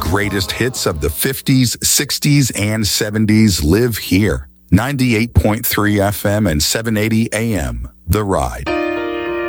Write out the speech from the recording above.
greatest hits of the 50s, 60s, and 70s live here. 98.3 FM and 780 AM, The Ride.